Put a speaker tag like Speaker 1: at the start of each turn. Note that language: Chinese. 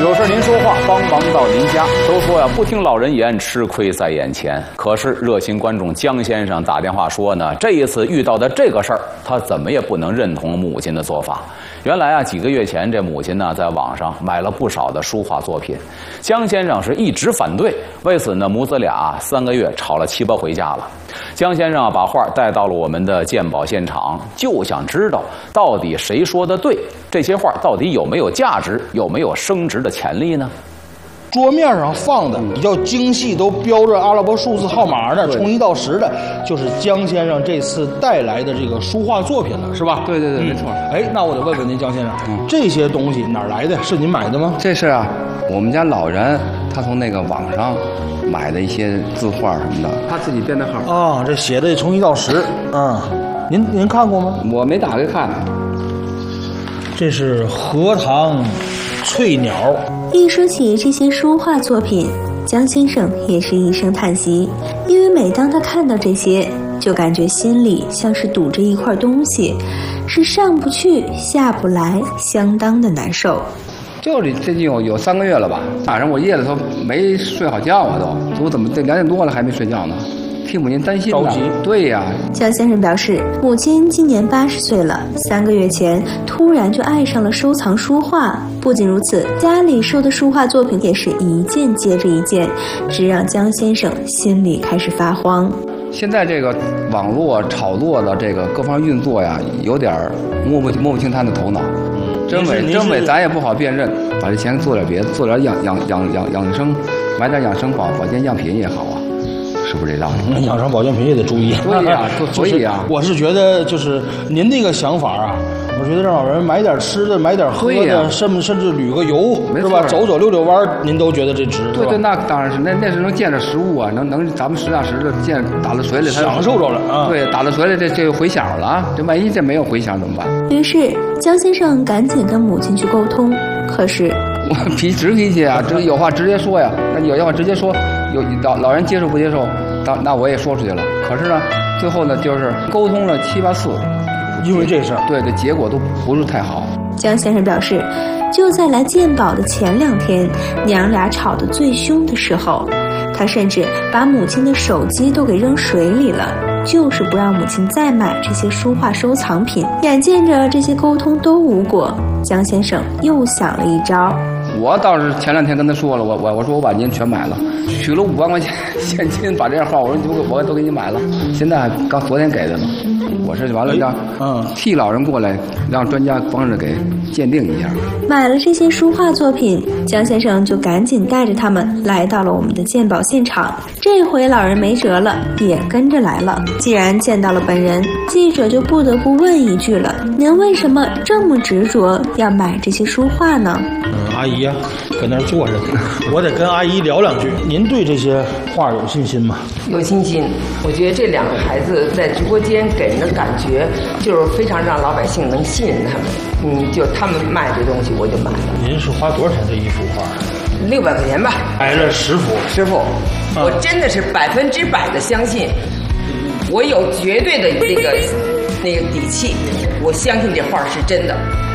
Speaker 1: 有事您说话，帮忙到您家。都说呀，不听老人言，吃亏在眼前。可是热心观众江先生打电话说呢，这一次遇到的这个事儿，他怎么也不能认同母亲的做法。原来啊，几个月前这母亲呢，在网上买了不少的书画作品，江先生是一直反对。为此呢，母子俩3个月吵了7、8回架了。江先生把画带到了我们的鉴宝现场，就想知道到底谁说的对，这些画到底有没有价值，有没有升值的潜力呢？
Speaker 2: 桌面上放的比较精细，都标着阿拉伯数字号码的，从1到10的，就是江先生这次带来的这个书画作品了，是吧？
Speaker 3: 对，没错。
Speaker 2: 哎，那我得问问您，江先生，这些东西哪儿来的？是您买的吗？
Speaker 3: 这是啊，我们家老人他从那个网上买的一些字画什么的，他自己编的号。
Speaker 2: 啊，这写的从1到10，您看过吗？
Speaker 3: 我没打开看。
Speaker 2: 这是荷塘翠鸟。
Speaker 4: 一说起这些书画作品，江先生也是一声叹息，因为每当他看到这些，就感觉心里像是堵着一块东西，是上不去下不来，相当的难受。
Speaker 3: 就是最近有3个月了吧，晚上我夜里头没睡好觉啊，都怎么这2点多了还没睡觉呢？替母亲担心
Speaker 2: 着急。
Speaker 3: 对呀，
Speaker 4: 江先生表示，母亲今年80岁了，3个月前突然就爱上了收藏书画。不仅如此，家里收的书画作品也是一件接着一件，这让江先生心里开始发慌。
Speaker 3: 现在这个网络炒作的这个各方运作呀，有点摸不清他的头脑。真伪咱也不好辨认，把这钱做点别的，做点养生，买点养生保健样品也好啊。是不是这道理？
Speaker 2: 养生保健品也得注意。
Speaker 3: 对呀，所以啊，
Speaker 2: 我是觉得就是您那个想法啊，我觉得让老人买点吃的，买点喝的，甚至旅个游，是吧？走溜弯，您都觉得这值。
Speaker 3: 对，那当然是，那是能见着实物啊，能咱们实打实的见打到水里，
Speaker 2: 享受着了啊。
Speaker 3: 对，打到水里这有回响了啊，这万一这没有回响怎么办？
Speaker 4: 于是江先生赶紧跟母亲去沟通，可是
Speaker 3: 我直脾气啊，有话直接说呀，那有话直接说。有老人接受不接受，那我也说出去了。可是呢，最后呢，就是沟通了7、8次，
Speaker 2: 因为这事儿，
Speaker 3: 对，这结果都不是太好。
Speaker 4: 江先生表示，就在来鉴宝的前2天，娘俩吵得最凶的时候，他甚至把母亲的手机都给扔水里了，就是不让母亲再买这些书画收藏品。眼见着这些沟通都无果，江先生又想了一招。
Speaker 3: 我倒是前2天跟他说了，我说我把您全买了，取了5万块钱现金，把这样画我说我都给你买了，现在昨天给的呢。我是完了让替老人过来，让专家帮着给鉴定一下。
Speaker 4: 买了这些书画作品，江先生就赶紧带着他们来到了我们的鉴宝现场。这回老人没辙了，也跟着来了。既然见到了本人，记者就不得不问一句了：您为什么这么执着要买这些书画呢？
Speaker 2: 阿姨呀，搁那儿坐着，我得跟阿姨聊2句。您对这些画有信心吗？
Speaker 5: 有信心。我觉得这2个孩子在直播间给人的感觉就是非常让老百姓能信任他们。就他们卖这东西，我就买了。
Speaker 2: 您是花多少钱这一幅画
Speaker 5: ？600块钱吧。
Speaker 2: 买了10幅。
Speaker 5: 师傅，我真的是100%的相信，我有绝对的那个底气，我相信这画是真的。